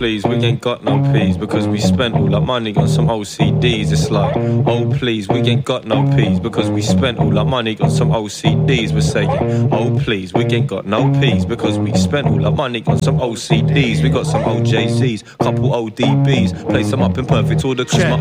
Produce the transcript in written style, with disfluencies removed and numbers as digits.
Please, we ain't got no peas because we spent all our money on some OCDs. It's like, oh please, we ain't got no peas because we spent all our money on some OCDs. We're saying, oh please, we ain't got no peas because we spent all our money on some OCDs. We got some OJZs, couple ODBs, play some up in perfect order 'cause my